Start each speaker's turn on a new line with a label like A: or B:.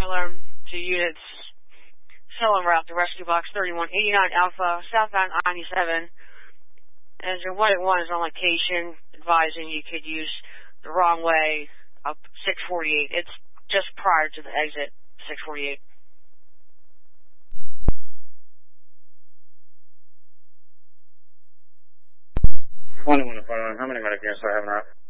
A: alarm to units. Cell en route to Rescue Box 3189 Alpha, southbound I-97. Engine 181 is on location, advising you could use the wrong way up 648. It's just prior to the exit, 648.
B: 21 to 21. How many medic units do I have in route?